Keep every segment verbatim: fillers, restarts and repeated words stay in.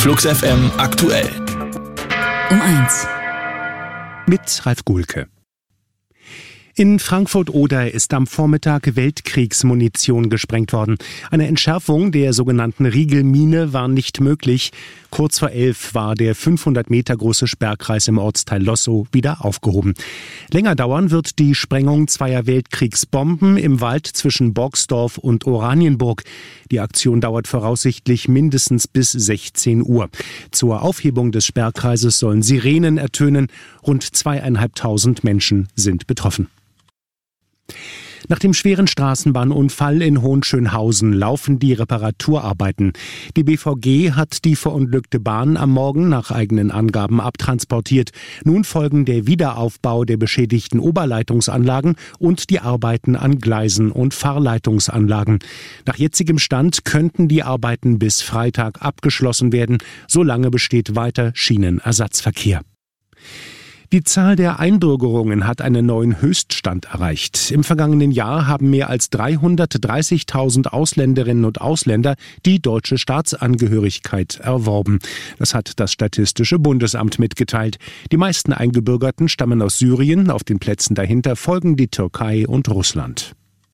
Flux F M aktuell. Um eins. Mit Ralf Guhlke. In Frankfurt-Oder ist am Vormittag Weltkriegsmunition gesprengt worden. Eine Entschärfung der sogenannten Riegelmine war nicht möglich. Kurz vor elf war der fünfhundert Meter große Sperrkreis im Ortsteil Lossow wieder aufgehoben. Länger dauern wird die Sprengung zweier Weltkriegsbomben im Wald zwischen Boxdorf und Oranienburg. Die Aktion dauert voraussichtlich mindestens bis sechzehn Uhr. Zur Aufhebung des Sperrkreises sollen Sirenen ertönen. Rund zweieinhalbtausend Menschen sind betroffen. Nach dem schweren Straßenbahnunfall in Hohenschönhausen laufen die Reparaturarbeiten. Die B V G hat die verunglückte Bahn am Morgen nach eigenen Angaben abtransportiert. Nun folgen der Wiederaufbau der beschädigten Oberleitungsanlagen und die Arbeiten an Gleisen und Fahrleitungsanlagen. Nach jetzigem Stand könnten die Arbeiten bis Freitag abgeschlossen werden. Solange besteht weiter Schienenersatzverkehr. Die Zahl der Einbürgerungen hat einen neuen Höchststand erreicht. Im vergangenen Jahr haben mehr als dreihundertdreißigtausend Ausländerinnen und Ausländer die deutsche Staatsangehörigkeit erworben. Das hat das Statistische Bundesamt mitgeteilt. Die meisten Eingebürgerten stammen aus Syrien. Auf den Plätzen dahinter folgen die Türkei und Russland.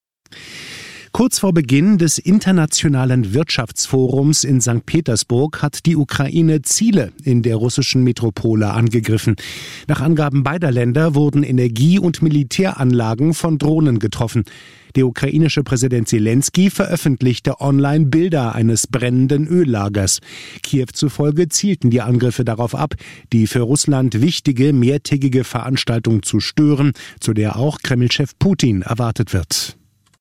Kurz vor Beginn des Internationalen Wirtschaftsforums in Sankt Petersburg hat die Ukraine Ziele in der russischen Metropole angegriffen. Nach Angaben beider Länder wurden Energie- und Militäranlagen von Drohnen getroffen. Der ukrainische Präsident Zelensky veröffentlichte online Bilder eines brennenden Öllagers. Kiew zufolge zielten die Angriffe darauf ab, die für Russland wichtige mehrtägige Veranstaltung zu stören, zu der auch Kremlchef Putin erwartet wird.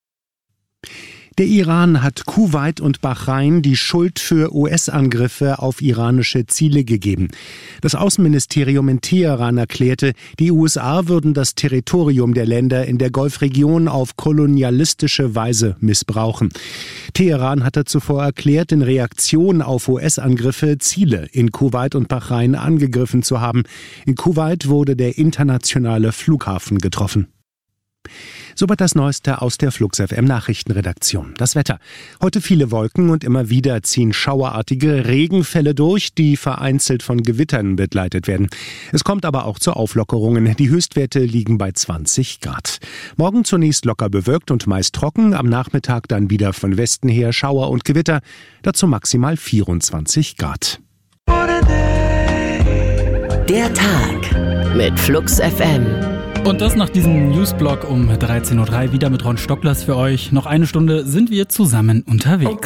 Der Iran hat Kuwait und Bahrain die Schuld für U S-Angriffe auf iranische Ziele gegeben. Das Außenministerium in Teheran erklärte, die U S A würden das Territorium der Länder in der Golfregion auf kolonialistische Weise missbrauchen. Teheran hatte zuvor erklärt, in Reaktion auf U S-Angriffe Ziele in Kuwait und Bahrain angegriffen zu haben. In Kuwait wurde der internationale Flughafen getroffen. Soweit das Neueste aus der Flux F M Nachrichtenredaktion. Das Wetter. Heute viele Wolken und immer wieder ziehen schauerartige Regenfälle durch, die vereinzelt von Gewittern begleitet werden. Es kommt aber auch zu Auflockerungen. Die Höchstwerte liegen bei zwanzig Grad. Morgen zunächst locker bewölkt und meist trocken. Am Nachmittag dann wieder von Westen her Schauer und Gewitter. Dazu maximal vierundzwanzig Grad. Der Tag mit Flux F M. Und das nach diesem Newsblock um dreizehn Uhr drei wieder mit Ron Stocklers für euch. Noch eine Stunde sind wir zusammen unterwegs.